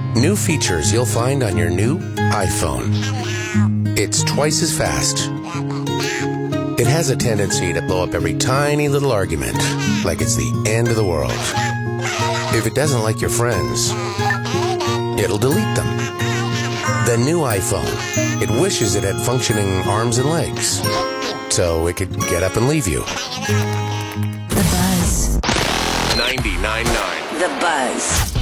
New features you'll find on your new iPhone. It's twice as fast. It has a tendency to blow up every tiny little argument, like it's the end of the world. If it doesn't like your friends, it'll delete them. The new iPhone, it wishes it had functioning arms and legs, so it could get up and leave you. The Buzz. 99.9. The Buzz.